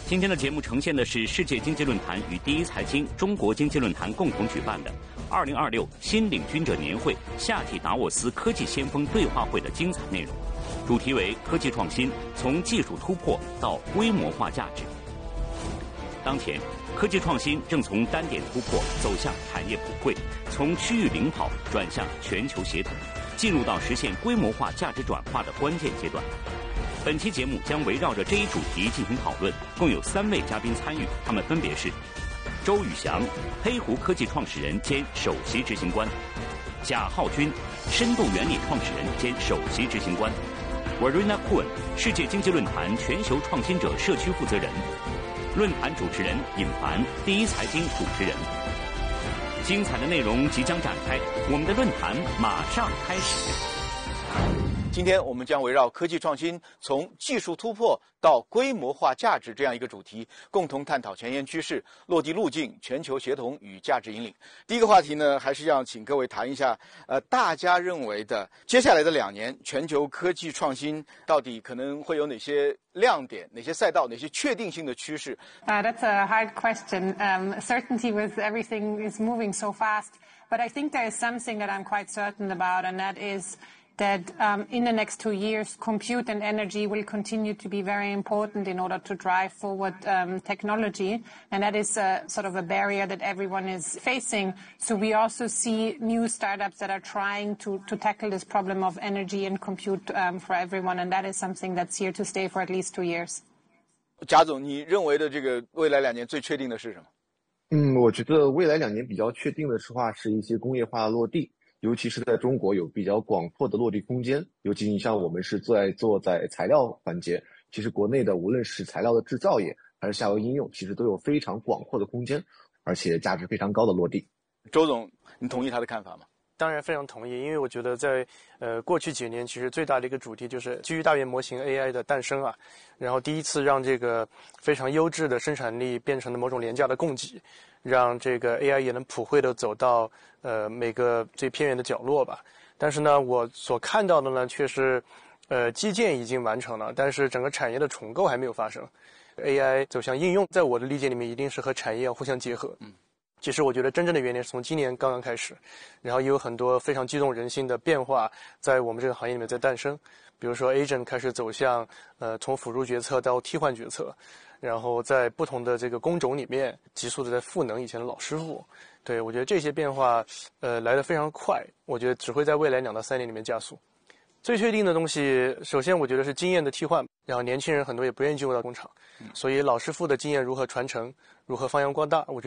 今天的节目呈现的是世界经济论坛与第一财经中国经济论坛共同举办的2026新领军者年会夏季达沃斯科技先锋对话会的精彩内容，主题为科技创新从技术突破到规模化价值。当前，科技创新正从单点突破走向产业普惠，从区域领跑转向全球协同，进入到实现规模化价值转化的关键阶段。本期节目将围绕着这一主题进行讨论，共有3位嘉宾参与，他们分别是周宇翔，黑狐科技创始人兼首席执行官；贾浩军，深度原理创始人兼首席执行官；Verena Kuhn，世界经济论坛全球创新者社区负责人；论坛主持人尹凡，第一财经主持人。精彩的内容即将展开，我们的论坛马上开始。 今天我们将围绕科技创新从技术突破到规模化价值这样一个主题，共同探讨前沿趋势、落地路径、全球协同与价值引领。第一个话题呢，还是要请各位谈一下，大家认为的接下来的2年全球科技创新到底可能会有哪些亮点、哪些赛道、哪些确定性的趋势？ That's a hard question. Certainty with everything is moving so fast, but I think there is something that I'm quite certain about, and that is that in the next 2 years, compute and energy will continue to be very important in order to drive forward technology. And that is sort of a barrier that everyone is facing. So we also see new startups that are trying to tackle this problem of energy and compute for everyone. And that is something that's here to stay for at least 2 years. 贾总，你认为的这个未来2年最确定的是什么？ 我觉得未来2年比较确定的话是一些工业化的落地。尤其是在中国有比较广阔的落地空间，尤其你像我们是做在材料环节，其实国内的无论是材料的制造业还是下游应用，其实都有非常广阔的空间，而且价值非常高的落地。 周总，你同意他的看法吗？ 当然非常同意，因为我觉得在过去几年，其实最大的一个主题就是基于大语言模型 AI 的诞生啊，然后第一次让这个非常优质的生产力变成了某种廉价的供给，让这个 AI 也能普惠的走到每个最偏远的角落吧。但是呢，我所看到的呢，却是基建已经完成了，但是整个产业的重构还没有发生。AI 走向应用，在我的理解里面，一定是和产业要互相结合。其实我觉得真正的原点是从今年刚刚开始，然后也有很多非常激动人心的变化在我们这个行业里面在诞生。比如说 agent 开始走向从辅助决策到替换决策，然后在不同的这个工种里面急速的在赋能以前的老师傅。对，我觉得这些变化来得非常快，我觉得只会在未来2到3年里面加速。最确定的东西，首先我觉得是经验的替换，然后年轻人很多也不愿意进入到工厂，所以老师傅的经验如何传承，如何发扬光大，我觉得